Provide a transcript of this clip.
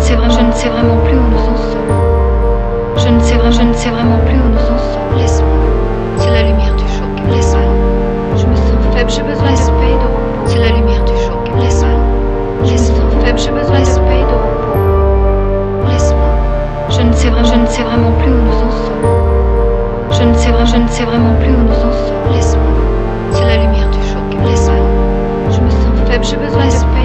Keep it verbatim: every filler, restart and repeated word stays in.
sais vraiment, je ne sais vraiment plus où nous en sommes. Je ne sais vraiment, je ne sais vraiment plus où nous en sommes. Laisse-moi. C'est la lumière du jour qui me laisse. Je me sens faible, j'ai besoin de paix et de repos. C'est la lumière du jour qui me laisse. Je me sens faible, j'ai besoin de paix et de repos. Laisse-moi. Je ne sais vraiment, je ne sais vraiment plus où nous en sommes. Je ne sais vraiment, je ne sais vraiment plus où nous en sommes. Laisse-moi. C'est la lumière du jour qui me laisse. Je me sens faible, j'ai besoin de paix.